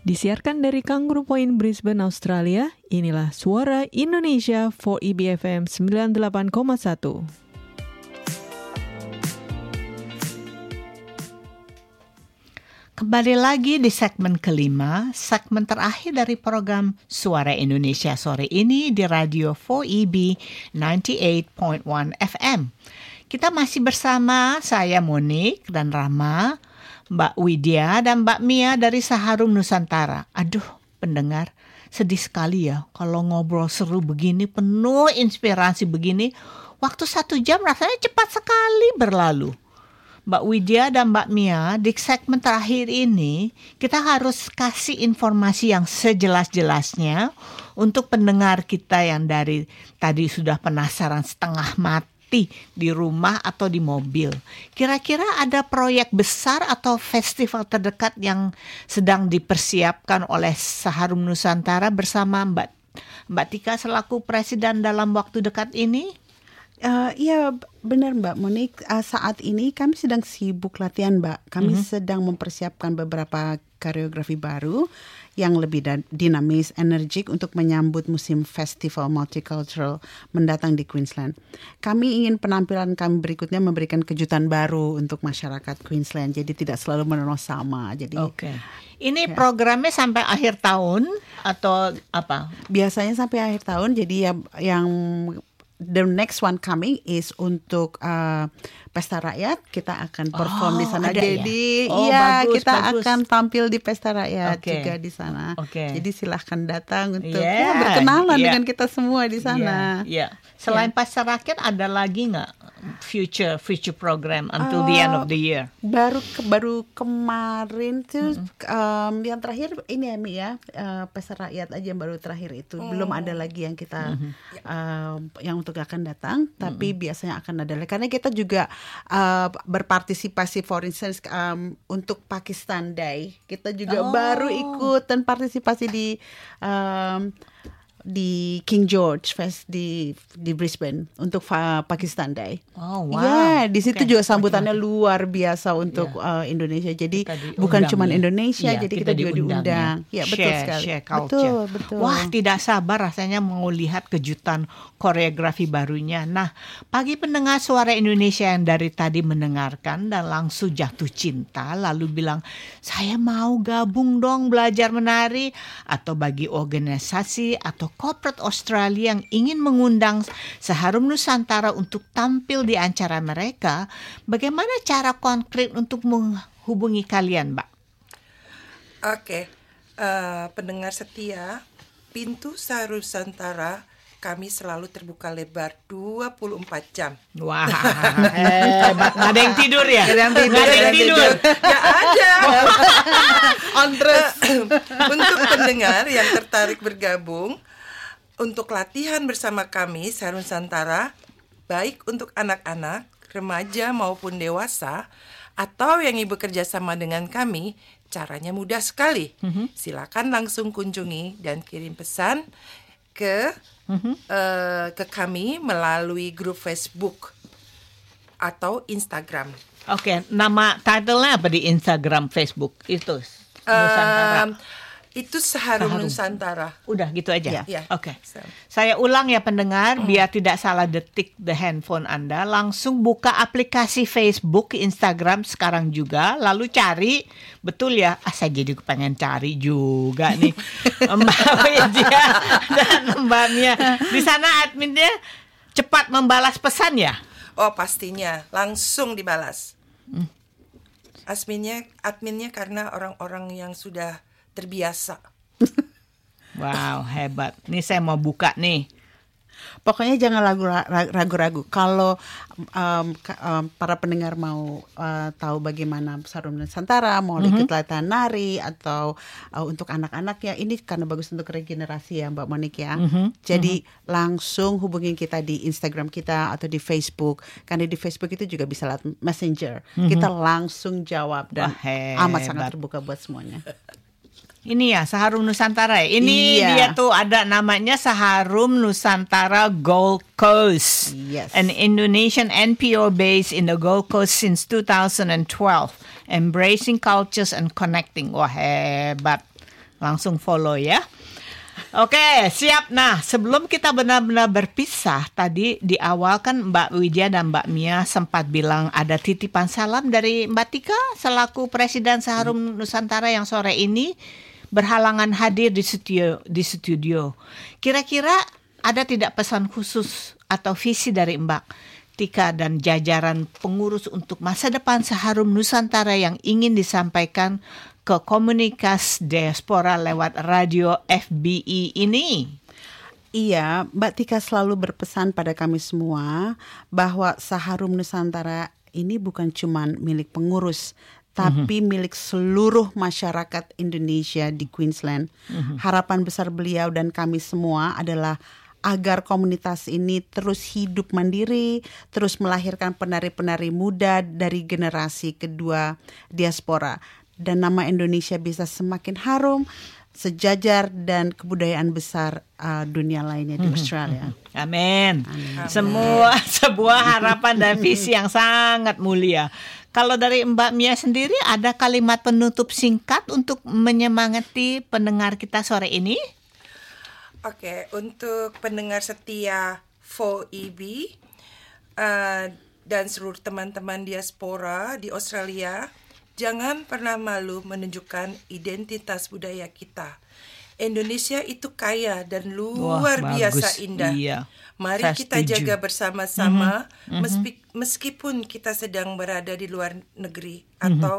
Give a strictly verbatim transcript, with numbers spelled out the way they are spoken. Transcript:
Disiarkan dari Kangaroo Point, Brisbane, Australia, inilah Suara Indonesia for E B F M sembilan puluh delapan koma satu. Kembali lagi di segmen kelima, segmen terakhir dari program Suara Indonesia sore ini di Radio four E B sembilan puluh delapan koma satu F M. Kita masih bersama saya Monique dan Rama, Mbak Widya dan Mbak Mia dari Saharum Nusantara. Aduh, pendengar, sedih sekali ya kalau ngobrol seru begini, penuh inspirasi begini. Waktu satu jam rasanya cepat sekali berlalu. Mbak Widya dan Mbak Mia, di segmen terakhir ini kita harus kasih informasi yang sejelas-jelasnya untuk pendengar kita yang dari tadi sudah penasaran setengah mati di rumah atau di mobil. Kira-kira ada proyek besar atau festival terdekat yang sedang dipersiapkan oleh Saharum Nusantara bersama Mbak Mbak Tika selaku presiden dalam waktu dekat ini? Uh, ya benar Mbak Monique, uh, saat ini kami sedang sibuk latihan Mbak. Kami mm-hmm. sedang mempersiapkan beberapa koreografi baru yang lebih da- dinamis, energik untuk menyambut musim festival multicultural mendatang di Queensland. Kami ingin penampilan kami berikutnya memberikan kejutan baru untuk masyarakat Queensland, jadi tidak selalu menerus sama. Jadi Oke. Okay. Ini ya. Programnya sampai akhir tahun atau apa? Biasanya sampai akhir tahun, jadi ya, yang the next one coming is untuk uh, Pesta Rakyat. Kita akan perform oh, di sana. Jadi ya, oh, ya bagus, kita bagus. akan tampil di Pesta Rakyat okay. juga di sana. Okay. Jadi silahkan datang untuk yeah, ya, berkenalan yeah. dengan kita semua di sana. Yeah, yeah. Selain yeah. Pesta Rakyat ada lagi nggak future future program until uh, the end of the year? Baru ke, baru kemarin tuh mm-hmm. um, yang terakhir ini ya Mi ya uh, Pesta Rakyat aja yang baru terakhir itu. Mm. Belum ada lagi yang kita mm-hmm. uh, yang untuk akan datang, tapi mm-hmm. biasanya akan ada. Karena kita juga uh, berpartisipasi, for instance um, untuk Pakistan Day, kita juga oh. baru ikut dan partisipasi di um, di King George Fest di di Brisbane untuk uh, Pakistan Day. Oh wow. Ya, di situ okay. juga sambutannya okay. luar biasa untuk yeah. uh, Indonesia. Jadi bukan cuma ya. Indonesia, yeah, jadi kita, kita juga diundang. Ya, betul share, sekali. Share culture. Betul, betul. Wah, tidak sabar rasanya mau lihat kejutan koreografi barunya. Nah, bagi pendengar Suara Indonesia yang dari tadi mendengarkan dan langsung jatuh cinta lalu bilang, "Saya mau gabung dong belajar menari," atau bagi organisasi atau corporate Australia yang ingin mengundang Saharum Nusantara untuk tampil di acara mereka, bagaimana cara konkret untuk menghubungi kalian, Mbak? Oke, uh, pendengar setia, pintu Saharum Nusantara kami selalu terbuka lebar dua puluh empat jam. Wah, hebat. Nggak ada yang tidur ya? Nggak ada yang tidur. Nggak ada yang tidur. Ya ada. On terus. Untuk pendengar yang tertarik bergabung untuk latihan bersama kami Saharum Nusantara, baik untuk anak-anak, remaja maupun dewasa, atau yang ibu kerjasama dengan kami, caranya mudah sekali. Mm-hmm. Silakan langsung kunjungi dan kirim pesan ke mm-hmm. uh, ke kami melalui grup Facebook atau Instagram. Oke, okay, nama title-nya apa di Instagram, Facebook itu? Nusantara. Um, Itu Saharum, Saharum Nusantara. Udah gitu aja? Ya. Oke. Okay. Saya ulang ya pendengar, mm. biar tidak salah detik the handphone Anda. Langsung buka aplikasi Facebook, Instagram sekarang juga. Lalu cari, betul ya, ah, saya jadi pengen cari juga nih. Mbak Widya dan Mbak Mia. Di sana adminnya cepat membalas pesan ya? Oh pastinya, langsung dibalas. Mm. Adminnya, adminnya karena orang-orang yang sudah terbiasa. Wow, hebat. Nih saya mau buka nih. Pokoknya jangan ragu-ragu. Kalau um, um, para pendengar mau uh, tahu bagaimana Saharum Nusantara, mau mm-hmm. ikut latihan nari atau uh, untuk anak-anak ya, ini karena bagus untuk regenerasi ya Mbak Monique ya. Mm-hmm. Jadi mm-hmm. langsung hubungin kita di Instagram kita atau di Facebook. Karena di Facebook itu juga bisa lewat Messenger. Mm-hmm. Kita langsung jawab dan Wah, amat sangat terbuka buat semuanya. Ini ya Saharum Nusantara ya. Ini iya. dia tuh ada namanya Saharum Nusantara Gold Coast. Yes. An Indonesian N P O based in the Gold Coast since two thousand twelve. Embracing cultures and connecting. Wah hebat. langsung follow ya. Oke, siap. Nah, sebelum kita benar-benar berpisah, tadi di awal kan Mbak Widya dan Mbak Mia sempat bilang ada titipan salam dari Mbak Tika selaku Presiden Seharum Nusantara yang sore ini berhalangan hadir di studio. Di studio. Kira-kira ada tidak pesan khusus atau visi dari Mbak Tika dan jajaran pengurus untuk masa depan Seharum Nusantara yang ingin disampaikan ke komunitas diaspora lewat radio F B I ini? Iya, Mbak Tika selalu berpesan pada kami semua bahwa Seharum Nusantara ini bukan cuma milik pengurus, tapi mm-hmm. milik seluruh masyarakat Indonesia di Queensland. Mm-hmm. Harapan besar beliau dan kami semua adalah agar komunitas ini terus hidup mandiri, terus melahirkan penari-penari muda dari generasi kedua diaspora. Dan nama Indonesia bisa semakin harum, sejajar dan kebudayaan besar uh, dunia lainnya di Australia. Amin. Semua sebuah harapan dan visi yang sangat mulia. Kalau dari Mbak Mia sendiri ada kalimat penutup singkat untuk menyemangati pendengar kita sore ini? Oke, untuk pendengar setia four E B uh, dan seluruh teman-teman diaspora di Australia, jangan pernah malu menunjukkan identitas budaya kita. Indonesia itu kaya dan luar Wah, biasa bagus. indah. Iya. Mari Saya kita setuju. jaga bersama-sama, mm-hmm. meski, meskipun kita sedang berada di luar negeri mm-hmm. atau